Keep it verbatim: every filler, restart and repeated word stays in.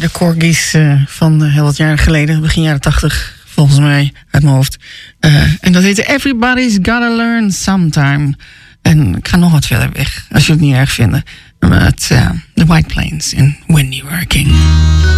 de corgis uh, van uh, heel wat jaren geleden, begin jaren tachtig, volgens mij, uit mijn hoofd. Uh, en dat heette Everybody's Gotta Learn Sometime. En ik ga nog wat verder weg, als je het niet erg vindt. Met uh, The White Plains in When You Were a King.